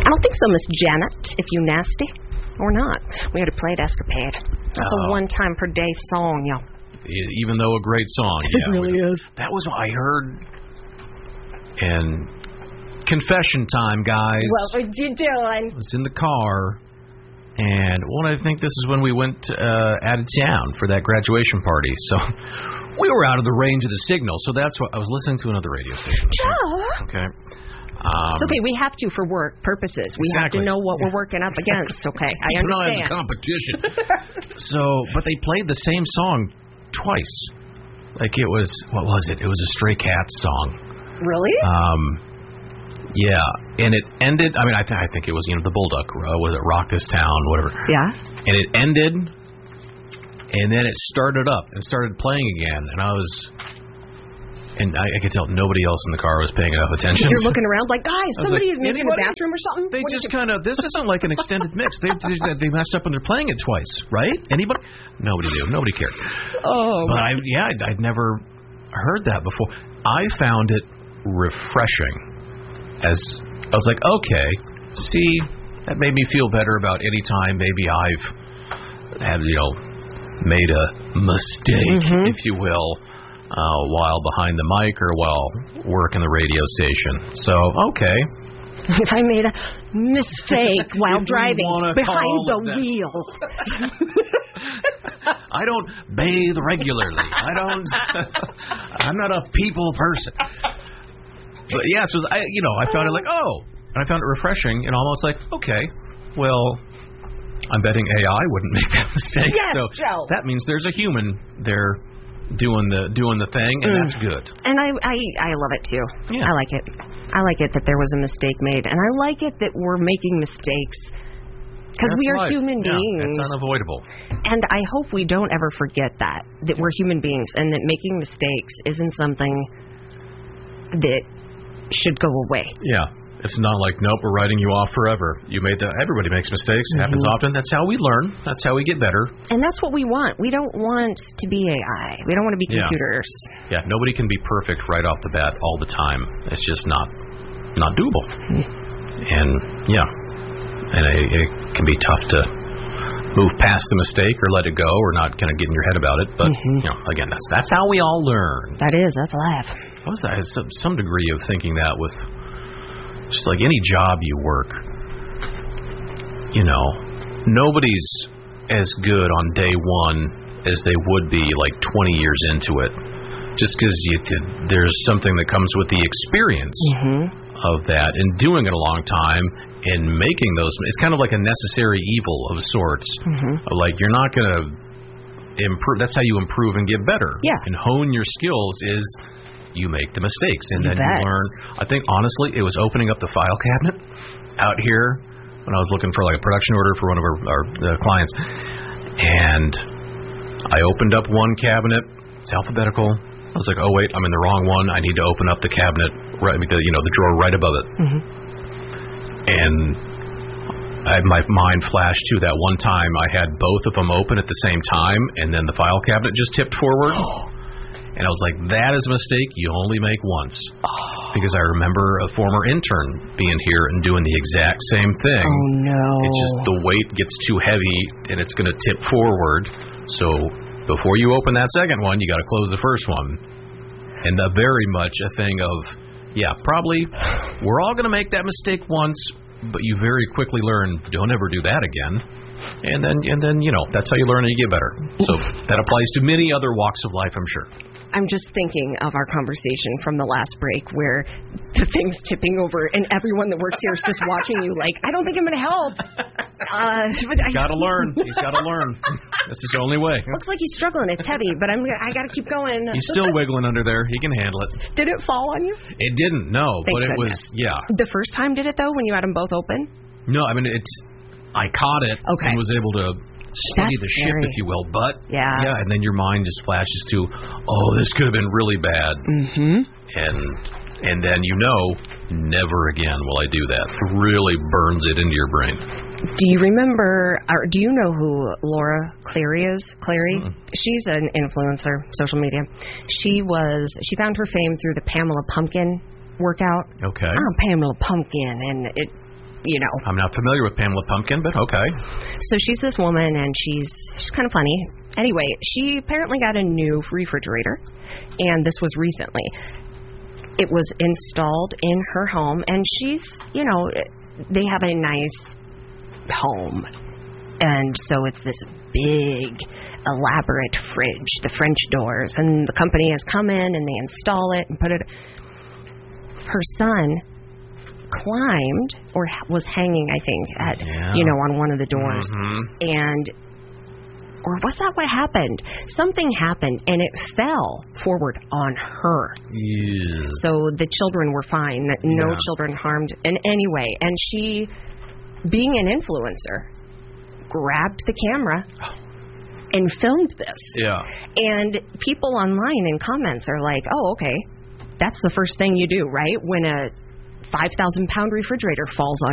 don't think so, Miss Janet, if you nasty. Or not. We had to play it Escapade. That's a one-time per day song, y'all. Even though a great song. It really is. That was what I heard. And confession time, guys. What were you doing? I was in the car. And I think this is when we went out of town for that graduation party. So we were out of the range of the signal. So that's what I was listening to another radio station. Joe. Okay. It's okay. We have to for work purposes. We have to know what we're working up against. Okay, I understand. We're not in competition. But they played the same song twice. Like it was, what was it? It was a Stray Cats song. Really? Yeah, and it ended. I mean, I think it was the Bulldog. Was it Rock This Town? Whatever. Yeah. And it ended, and then it started up and started playing again, and I could tell nobody else in the car was paying enough attention. You're looking around like, guys, somebody is maybe in the bathroom or something? They just kind of, this isn't like an extended mix. They messed up when they're playing it twice, right? Anybody? Nobody knew. Nobody cared. Oh. But I'd never heard that before. I found it refreshing. As I was like, okay, see, that made me feel better about any time maybe I've made a mistake, if you will. While behind the mic or while working the radio station. So, okay. If I made a mistake while driving behind the wheel. I don't bathe regularly. I'm not a people person. But yeah, so I found it like, and I found it refreshing and almost like, okay, well, I'm betting AI wouldn't make that mistake. Yes, so Joe. That means there's a human there doing the thing, and that's good. And I love it too. Yeah. I like it. I like it that there was a mistake made, and I like it that we're making mistakes because we are human beings. It's unavoidable. And I hope we don't ever forget that we're human beings, and that making mistakes isn't something that should go away. Yeah. It's not like, nope, we're writing you off forever. You made that. Everybody makes mistakes. It happens often. That's how we learn. That's how we get better. And that's what we want. We don't want to be AI. We don't want to be computers. Yeah, nobody can be perfect right off the bat all the time. It's just not doable. And, and it can be tough to move past the mistake or let it go or not kind of get in your head about it. But, again, that's how we all learn. That is. That's life. I have some degree of thinking that with... Just like any job you work, nobody's as good on day one as they would be like 20 years into it. Just because there's something that comes with the experience of that and doing it a long time and making those. It's kind of like a necessary evil of sorts. Like you're not going to improve. That's how you improve and get better. Yeah. And hone your skills is. You make the mistakes, and then you learn. I think, honestly, it was opening up the file cabinet out here when I was looking for like a production order for one of our clients. And I opened up one cabinet. It's alphabetical. I was like, oh, wait, I'm in the wrong one. I need to open up the cabinet, the drawer right above it. And my mind flashed to that one time I had both of them open at the same time, and then the file cabinet just tipped forward. And I was like, that is a mistake you only make once. Because I remember a former intern being here and doing the exact same thing. Oh, no. It's just the weight gets too heavy and it's going to tip forward. So before you open that second one, you got to close the first one. And very much a thing of, probably we're all going to make that mistake once, but you very quickly learn, don't ever do that again. And then that's how you learn and you get better. So that applies to many other walks of life, I'm sure. I'm just thinking of our conversation from the last break where the thing's tipping over and everyone that works here is just watching you like, I don't think I'm going to help. He's got to learn. He's got to learn. That's his only way. Looks like he's struggling. It's heavy, but I got to keep going. He's still wiggling under there. He can handle it. Did it fall on you? It didn't, no. Thank but goodness. It was, The first time did it, though, when you had them both open? No, I mean, I caught it and was able to steady the ship, if you will. But, and then your mind just flashes to, this could have been really bad. And then never again will I do that. It really burns it into your brain. Do you remember, or do you know who Laura Cleary is? Cleary? She's an influencer, social media. She found her fame through the Pamela Pumpkin workout. Okay. I'm Pamela Pumpkin, and I'm not familiar with Pamela Pumpkin, but okay. So she's this woman, and she's kind of funny. Anyway, she apparently got a new refrigerator, and this was recently. It was installed in her home, and she's, they have a nice home. And so it's this big, elaborate fridge, the French doors, and the company has come in and they install it and put it. Her son climbed or was hanging, I think, on one of the doors. And, or was that what happened? Something happened and it fell forward on her. Yeah. So the children were fine, no children harmed in any way. And she, being an influencer, grabbed the camera and filmed this. Yeah. And people online in comments are like, oh, okay, that's the first thing you do, right? When a 5,000-pound refrigerator falls on